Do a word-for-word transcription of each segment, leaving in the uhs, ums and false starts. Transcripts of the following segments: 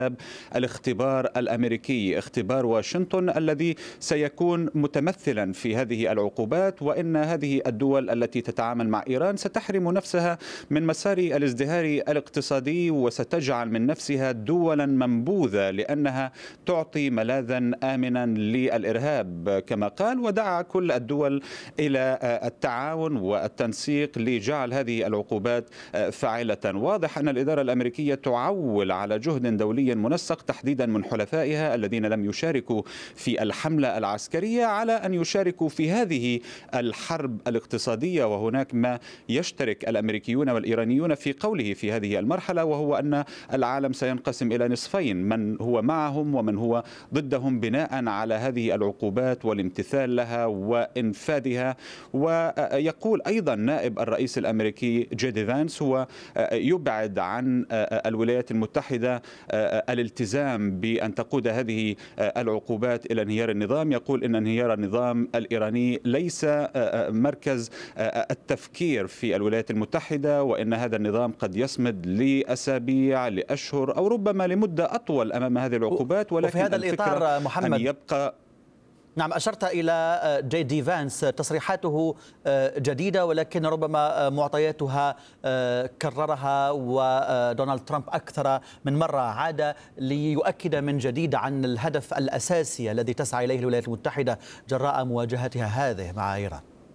الاختبار الأمريكي، اختبار واشنطن الذي سيكون متمثلا في هذه العقوبات، وإن هذه الدول التي تتعامل مع إيران ستحرم نفسها من مسار الازدهار الاقتصادي وستجعل من نفسها دولا منبوذة لأنها تعطي ملاذا آمنا للإرهاب كما قال، ودعا كل الدول إلى التعاون والتنسيق لجعل هذه العقوبات فاعلة. واضح أن الإدارة الأمريكية تعول على جهد دولي منسق تحديدا من حلفائها الذين لم يشاركوا في الحملة العسكرية على أن يشاركوا في هذه الحرب الاقتصادية. وهناك ما يشترك الأمريكيون والإيرانيون في قوله في هذه المرحلة، وهو أن العالم سينقسم إلى نصفين، من هو معهم ومن هو ضدهم بناء على هذه العقوبات والامتثال لها وإنفاذها. ويقول أيضا نائب الرئيس الأمريكي جي دي فانس هو يبعد عن الولايات المتحدة الالتزام بأن تقود هذه العقوبات إلى انهيار النظام. يقول إن انهيار النظام الإيراني ليس مركز التفكير في الولايات المتحدة، وإن هذا النظام قد يصمد لأسابيع لأشهر أو ربما لمدة أطول أمام هذه العقوبات. ولكن وفي هذا الإطار محمد أن يبقى نعم، أشرت إلى جي دي فانس، تصريحاته جديدة ولكن ربما معطياتها كررها ودونالد ترامب أكثر من مرة، عاد ليؤكد من جديد عن الهدف الأساسي الذي تسعى إليه الولايات المتحدة جراء مواجهتها هذه مع إيران.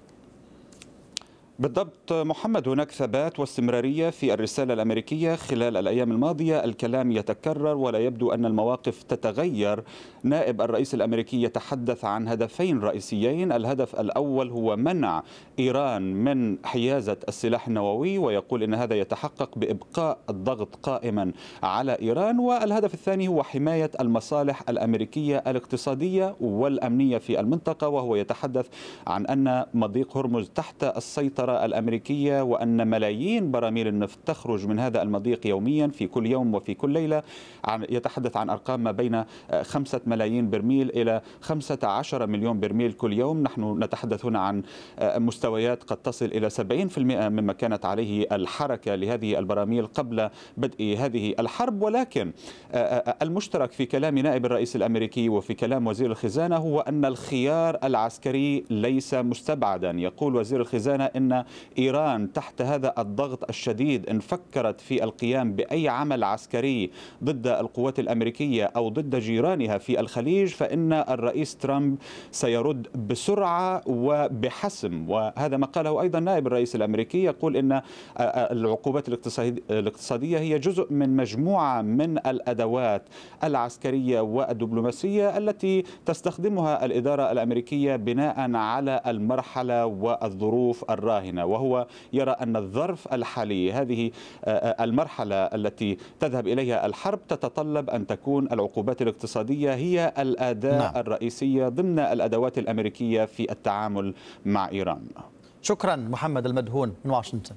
بالضبط محمد، هناك ثبات واستمرارية في الرسالة الأمريكية خلال الأيام الماضية. الكلام يتكرر ولا يبدو أن المواقف تتغير. نائب الرئيس الأمريكي يتحدث عن هدفين رئيسيين. الهدف الأول هو منع إيران من حيازة السلاح النووي، ويقول أن هذا يتحقق بإبقاء الضغط قائما على إيران. والهدف الثاني هو حماية المصالح الأمريكية الاقتصادية والأمنية في المنطقة، وهو يتحدث عن أن مضيق هرمز تحت السيطرة الأمريكية، وأن ملايين براميل النفط تخرج من هذا المضيق يوميا في كل يوم وفي كل ليلة. يتحدث عن أرقام ما بين خمسة ملايين برميل إلى خمسة عشر مليون برميل كل يوم. نحن نتحدث هنا عن مستويات قد تصل إلى سبعين بالمئة مما كانت عليه الحركة لهذه البراميل قبل بدء هذه الحرب. ولكن المشترك في كلام نائب الرئيس الأمريكي وفي كلام وزير الخزانة هو أن الخيار العسكري ليس مستبعدا. يقول وزير الخزانة إن إيران تحت هذا الضغط الشديد إن فكرت في القيام بأي عمل عسكري ضد القوات الأمريكية أو ضد جيرانها في الخليج، فإن الرئيس ترامب سيرد بسرعة وبحسم. وهذا ما قاله أيضا نائب الرئيس الأمريكي، يقول إن العقوبات الاقتصادية هي جزء من مجموعة من الأدوات العسكرية والدبلوماسية التي تستخدمها الإدارة الأمريكية بناء على المرحلة والظروف الراهنة. وهو يرى أن الظرف الحالي، هذه المرحلة التي تذهب إليها الحرب، تتطلب أن تكون العقوبات الاقتصادية هي الأداة نعم. الرئيسية ضمن الأدوات الأمريكية في التعامل مع إيران. شكرا محمد المدهون من واشنطن.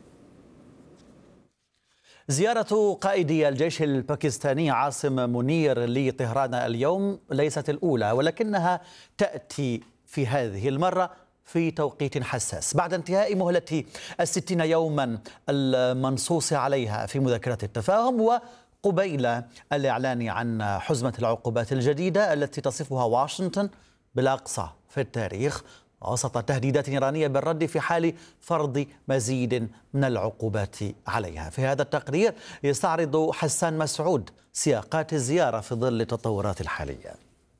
زيارة قائدي الجيش الباكستاني عاصم منير لطهران اليوم ليست الأولى، ولكنها تأتي في هذه المرة في توقيت حساس بعد انتهاء مهلة الستين يوما المنصوص عليها في مذكرة التفاهم، وقبيل الإعلان عن حزمة العقوبات الجديدة التي تصفها واشنطن بالأقصى في التاريخ، وسط تهديدات إيرانية بالرد في حال فرض مزيد من العقوبات عليها. في هذا التقرير يستعرض حسان مسعود سياقات الزيارة في ظل التطورات الحالية.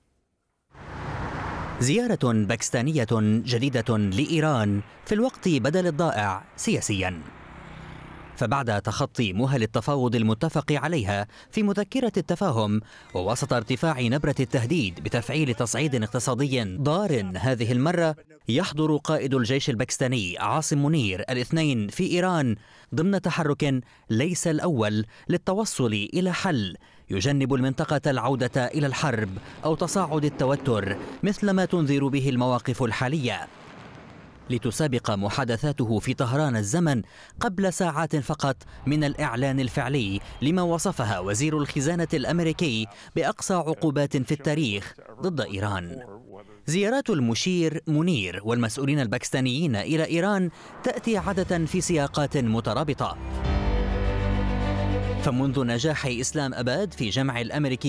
زيارة باكستانية جديدة لإيران في الوقت بدل الضائع سياسيا. فبعد تخطي مهل التفاوض المتفق عليها في مذكرة التفاهم، ووسط ارتفاع نبرة التهديد بتفعيل تصعيد اقتصادي ضار هذه المرة، يحضر قائد الجيش الباكستاني عاصم منير الاثنين في إيران ضمن تحرك ليس الأول للتوصل إلى حل يجنب المنطقة العودة إلى الحرب أو تصاعد التوتر مثل ما تنذر به المواقف الحالية. لتسابق محادثاته في طهران الزمن قبل ساعات فقط من الإعلان الفعلي لما وصفها وزير الخزانة الأمريكي بأقصى عقوبات في التاريخ ضد إيران. زيارات المشير منير والمسؤولين الباكستانيين إلى إيران تأتي عادة في سياقات مترابطة. فمنذ نجاح إسلام أباد في جمع الأمريكي